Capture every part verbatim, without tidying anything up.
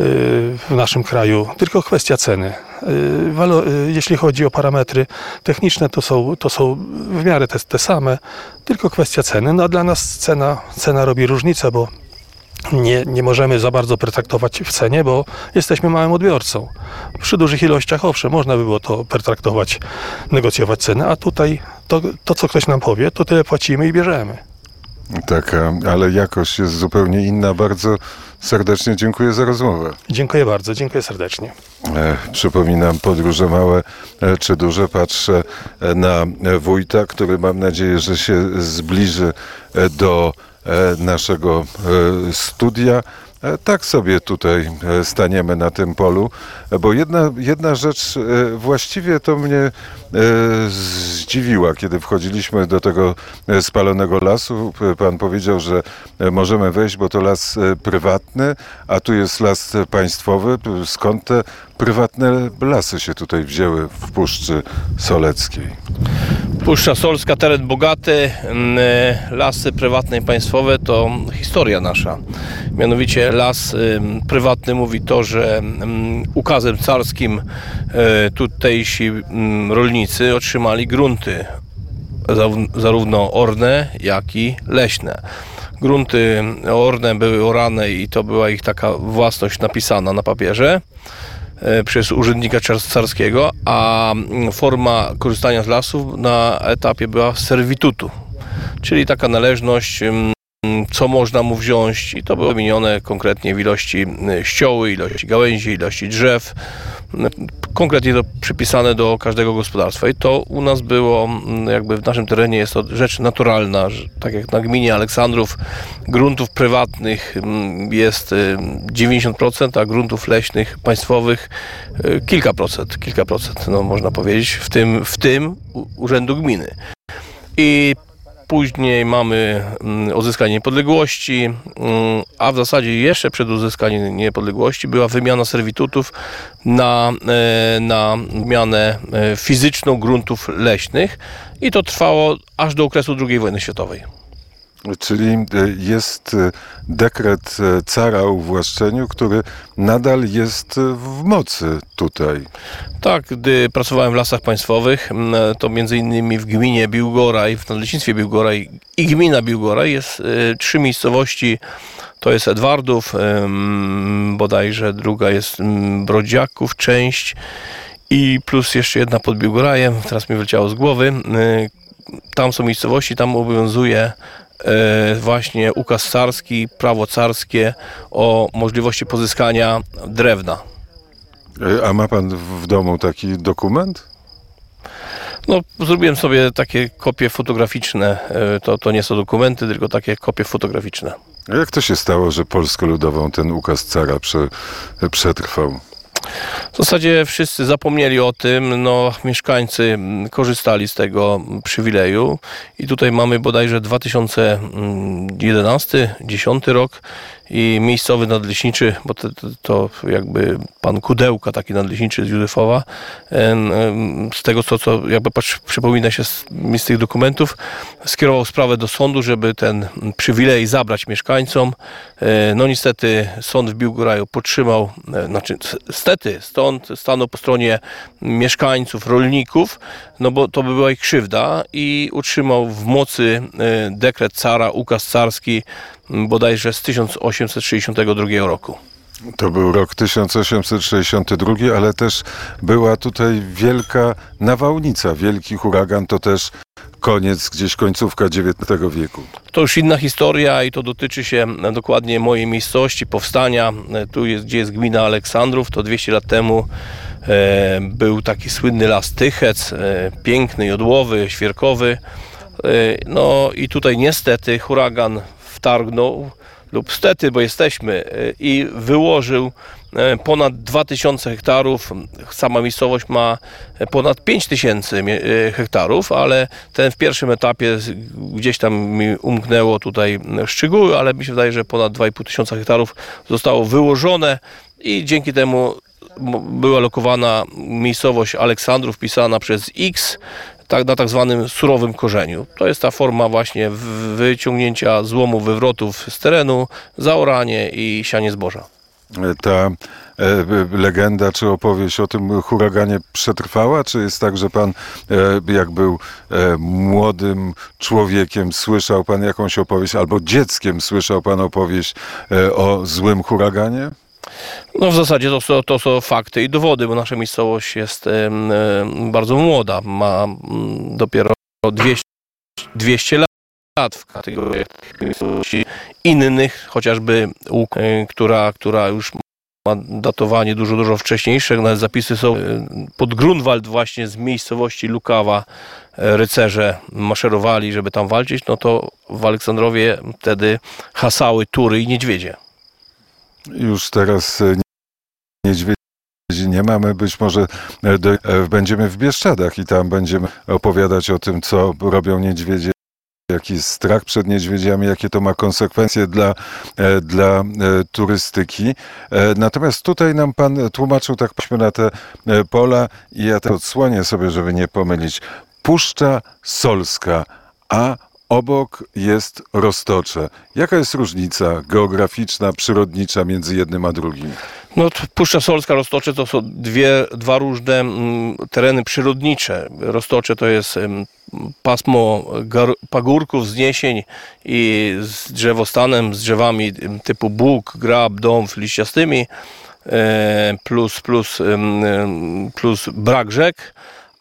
w naszym kraju, tylko kwestia ceny. Jeśli chodzi o parametry techniczne, to są, to są w miarę te, te same, tylko kwestia ceny. No a dla nas cena, cena robi różnicę, bo nie, nie możemy za bardzo pertraktować w cenie, bo jesteśmy małym odbiorcą. Przy dużych ilościach, owszem, można by było to pertraktować, negocjować cenę, a tutaj to, to co ktoś nam powie, to tyle płacimy i bierzemy. Tak, ale jakość jest zupełnie inna. Bardzo serdecznie dziękuję za rozmowę. Dziękuję bardzo, dziękuję serdecznie. E, przypominam, podróże małe e, czy duże. Patrzę e, na wójta, który mam nadzieję, że się zbliży e, do e, naszego e, studia. E, tak sobie tutaj e, staniemy na tym polu, e, bo jedna, jedna rzecz e, właściwie to mnie e, zdziwiła, kiedy wchodziliśmy do tego e, spalonego lasu. Pan powiedział, że e, możemy wejść, bo to las e, prywatny, a tu jest las państwowy. Skąd te prywatne lasy się tutaj wzięły w Puszczy Soleckiej? Puszcza Solska, teren bogaty, lasy prywatne i państwowe to historia nasza. Mianowicie las prywatny mówi to, że ukazem carskim tutejsi rolnicy otrzymali grunty, zarówno orne, jak i leśne. Grunty orne były orane i to była ich taka własność napisana na papierze przez urzędnika carskiego, a forma korzystania z lasów na etapie była servitutu, czyli taka należność, co można mu wziąć, i to było wymienione konkretnie w ilości ścioły, ilości gałęzi, ilości drzew, konkretnie to przypisane do każdego gospodarstwa. I to u nas było, jakby w naszym terenie jest to rzecz naturalna, że tak jak na gminie Aleksandrów gruntów prywatnych jest dziewięćdziesiąt procent, a gruntów leśnych, państwowych kilka procent, kilka procent, no można powiedzieć, w tym, w tym urzędu gminy. I później mamy odzyskanie niepodległości, a w zasadzie jeszcze przed uzyskaniem niepodległości była wymiana servitutów na, na wymianę fizyczną gruntów leśnych i to trwało aż do okresu drugiej wojny światowej. Czyli jest dekret cara o uwłaszczeniu, który nadal jest w mocy tutaj. Tak, gdy pracowałem w Lasach Państwowych, to między innymi w gminie Biłgoraj, w nadleśnictwie Biłgoraj i gmina Biłgoraj jest y, trzy miejscowości. To jest Edwardów, y, bodajże druga jest y, Brodziaków, część i plus jeszcze jedna pod Biłgorajem, teraz mi wyleciało z głowy. Y, tam są miejscowości, tam obowiązuje właśnie ukaz carski, prawo carskie o możliwości pozyskania drewna. A ma pan w domu taki dokument? No, zrobiłem sobie takie kopie fotograficzne. To, to nie są dokumenty, tylko takie kopie fotograficzne. A jak to się stało, że Polską Ludową ten ukaz cara prze, przetrwał? W zasadzie wszyscy zapomnieli o tym, no mieszkańcy korzystali z tego przywileju i tutaj mamy bodajże dwa tysiące jedenasty, dwa tysiące dziesiąty rok i miejscowy nadleśniczy, bo to, to jakby pan Kudełka, taki nadleśniczy z Józefowa, z tego co, co jakby patrz, przypomina się z, mi z tych dokumentów, skierował sprawę do sądu, żeby ten przywilej zabrać mieszkańcom. No niestety sąd w Biłgoraju podtrzymał, znaczy niestety stąd stanął po stronie mieszkańców, rolników, no bo to by była ich krzywda i utrzymał w mocy dekret cara, ukaz carski bodajże z tysiąc osiemset sześćdziesiątego drugiego roku. To był rok tysiąc osiemset sześćdziesiąty drugi, ale też była tutaj wielka nawałnica, wielki huragan, to też koniec, gdzieś końcówka dziewiętnastego wieku. To już inna historia i to dotyczy się dokładnie mojej miejscowości, powstania. Tu jest, gdzie jest gmina Aleksandrów, to dwieście lat temu e, był taki słynny las Tychec, e, piękny, jodłowy, świerkowy. E, no i tutaj niestety huragan wtargnął, lub stety, bo jesteśmy, i wyłożył ponad dwa tysiące hektarów. Sama miejscowość ma ponad pięć tysięcy hektarów, ale ten w pierwszym etapie gdzieś tam mi umknęło tutaj szczegóły, ale mi się wydaje, że ponad dwa i pół tysiąca hektarów zostało wyłożone i dzięki temu była lokowana miejscowość Aleksandrów pisana przez X, tak, na tak zwanym surowym korzeniu. To jest ta forma właśnie wyciągnięcia złomu, wywrotów z terenu, zaoranie i sianie zboża. Ta e, legenda czy opowieść o tym huraganie przetrwała? Czy jest tak, że pan e, jak był e, młodym człowiekiem, słyszał pan jakąś opowieść, albo dzieckiem słyszał pan opowieść e, o złym huraganie? No w zasadzie to, są- to są fakty i dowody, bo nasza miejscowość jest em, em, bardzo młoda, ma mm, dopiero dwieście, dwieście lat w kategorii miejscowości innych, chociażby Łuk, e, która, która już ma datowanie dużo, dużo wcześniejsze. Nawet zapisy są e, pod Grunwald właśnie z miejscowości Lukawa. e, Rycerze maszerowali, żeby tam walczyć, no to w Aleksandrowie wtedy hasały tury i niedźwiedzie. Już teraz e, niedźwiedzi nie mamy, być może e, do, e, będziemy w Bieszczadach i tam będziemy opowiadać o tym, co robią niedźwiedzie, jaki jest strach przed niedźwiedziami, jakie to ma konsekwencje dla, e, dla e, turystyki. E, natomiast tutaj nam pan tłumaczył, tak patrzmy na te e, pola i ja to odsłonię sobie, żeby nie pomylić. Puszcza Solska, a obok jest Roztocze. Jaka jest różnica geograficzna, przyrodnicza między jednym a drugim? No, to Puszcza Solska, Roztocze to są dwie, dwa różne mm, tereny przyrodnicze. Roztocze to jest mm, pasmo gar, pagórków, wzniesień i z drzewostanem, z drzewami mm, typu bóg, grab, dąb liściastymi, e, plus, plus, mm, plus brak rzek.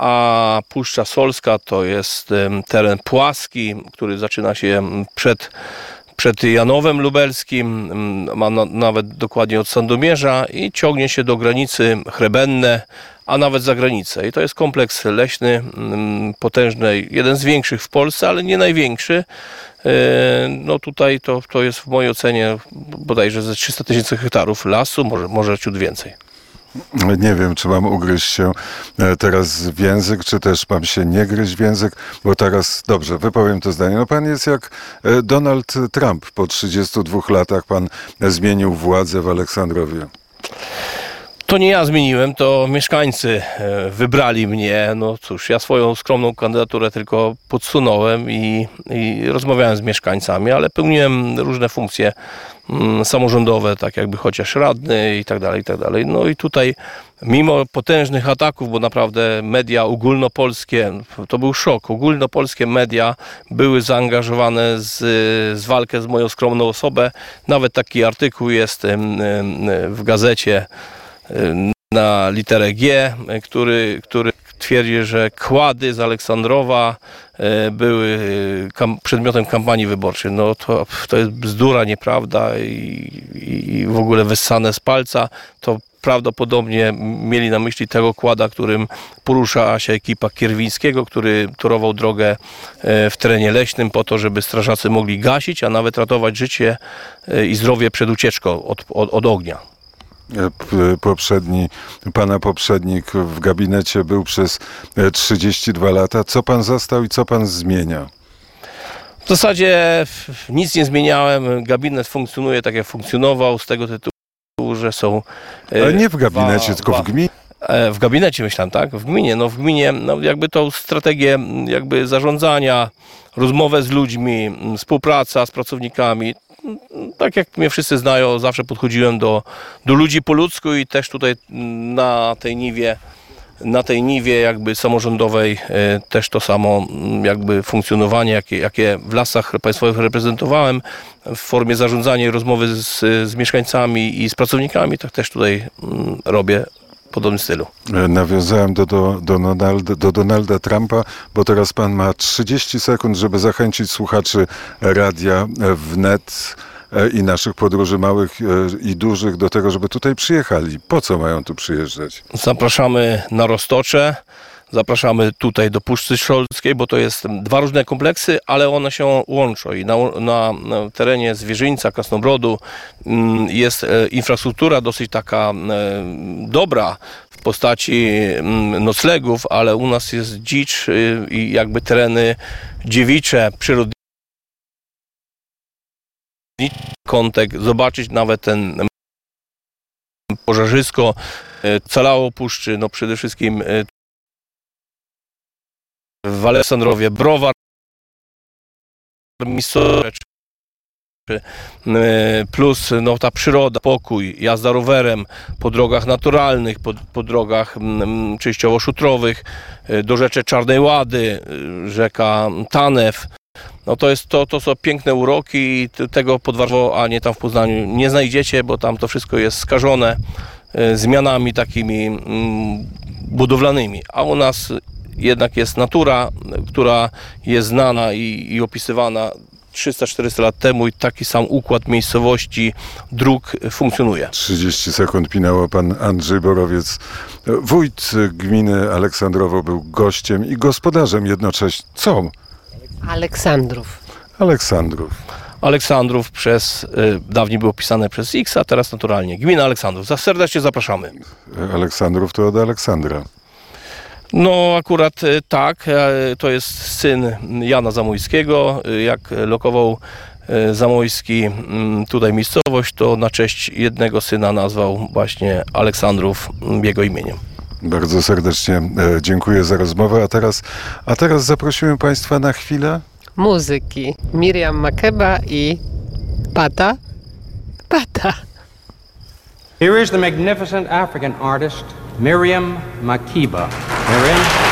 A Puszcza Solska to jest em, teren płaski, który zaczyna się em, przed, przed Janowem Lubelskim, em, ma na, nawet dokładnie od Sandomierza i ciągnie się do granicy Chrebenne, a nawet za granicę. I to jest kompleks leśny, em, potężny, jeden z większych w Polsce, ale nie największy. E, No tutaj to, to jest w mojej ocenie bodajże ze trzysta tysięcy hektarów lasu, może, może ciut więcej. Nie wiem, czy mam ugryźć się e, teraz w język, czy też mam się nie gryźć w język, bo teraz, dobrze, wypowiem to zdanie. No pan jest jak e, Donald Trump. Po trzydziestu dwóch latach pan zmienił władzę w Aleksandrowie. To nie ja zmieniłem, to mieszkańcy e, wybrali mnie. No cóż, ja swoją skromną kandydaturę tylko podsunąłem i, i rozmawiałem z mieszkańcami, ale pełniłem różne funkcje mm, samorządowe, tak jakby chociaż radny i tak dalej, i tak dalej. No i tutaj mimo potężnych ataków, bo naprawdę media ogólnopolskie, to był szok, ogólnopolskie media były zaangażowane z, z walkę z moją skromną osobę. Nawet taki artykuł jest em, em, w gazecie na literę G, który, który twierdzi, że kłady z Aleksandrowa e, były kam- przedmiotem kampanii wyborczej. No to, to jest bzdura, nieprawda i, i, i w ogóle wyssane z palca. To prawdopodobnie mieli na myśli tego kłada, którym porusza się ekipa Kierwińskiego, który torował drogę e, w terenie leśnym po to, żeby strażacy mogli gasić, a nawet ratować życie e, i zdrowie przed ucieczką od, od, od ognia. P- Poprzedni, pana poprzednik w gabinecie był przez e, trzydzieści dwa lata. Co pan zastał i co pan zmienia? W zasadzie nic nie zmieniałem. Gabinet funkcjonuje tak, jak funkcjonował, z tego tytułu, że są. e, Ale nie w gabinecie, dwa- tylko dwa- w gminie. e, W gabinecie myślałem, tak? W gminie. No w gminie, no jakby tą strategię jakby zarządzania, rozmowę z ludźmi, m, współpraca z pracownikami. Tak jak mnie wszyscy znają, zawsze podchodziłem do, do ludzi po ludzku i też tutaj m, na tej niwie na tej niwie jakby samorządowej e, też to samo m, jakby funkcjonowanie, jakie, jakie w Lasach Państwowych reprezentowałem w formie zarządzania i rozmowy z, z mieszkańcami i z pracownikami, tak też tutaj m, robię w podobnym stylu. E, Nawiązałem do, do, do, Donalda, do Donalda Trumpa, bo teraz pan ma trzydzieści sekund, żeby zachęcić słuchaczy radia wnet e, i naszych podróży małych e, i dużych do tego, żeby tutaj przyjechali. Po co mają tu przyjeżdżać? Zapraszamy na Roztocze, zapraszamy tutaj do Puszczy Solskiej, bo to jest dwa różne kompleksy, ale one się łączą i na, na, na terenie Zwierzyńca, Krasnobrodu mm, jest e, infrastruktura dosyć taka e, dobra w postaci mm, noclegów, ale u nas jest dzicz y, i jakby tereny dziewicze, przyrodnicze, kątek, zobaczyć nawet ten pożarzysko, e, Calało Puszczy, no przede wszystkim e, w Aleksandrowie, browar, miejscowe plus no, ta przyroda, pokój, jazda rowerem po drogach naturalnych, po, po drogach mm, częściowo szutrowych, do rzeczy Czarnej Łady, rzeka Tanew. No to, jest, to, to są piękne uroki i tego pod Warszawą, a nie tam w Poznaniu nie znajdziecie, bo tam to wszystko jest skażone zmianami takimi mm, budowlanymi, a u nas jednak jest natura, która jest znana i, i opisywana trzysta czterysta lat temu i taki sam układ miejscowości, dróg funkcjonuje. trzydzieści sekund minęło. Pan Andrzej Borowiec, wójt gminy Aleksandrowo, był gościem i gospodarzem jednocześnie. Co? Aleksandrów. Aleksandrów. Aleksandrów przez, y, dawniej było pisane przez X, a teraz naturalnie. Gmina Aleksandrów. Za serdecznie zapraszamy. Aleksandrów to od Aleksandra. No akurat y, tak, y, to jest syn Jana Zamojskiego. Y, jak lokował y, Zamojski y, tutaj miejscowość, to na cześć jednego syna nazwał właśnie Aleksandrów y, jego imieniem. Bardzo serdecznie e, dziękuję za rozmowę. A teraz, a teraz zaprosiłem Państwa na chwilę. Muzyki. Miriam Makeba i Pata. Pata. Here is the magnificent African artist, Miriam Makeba. Miriam.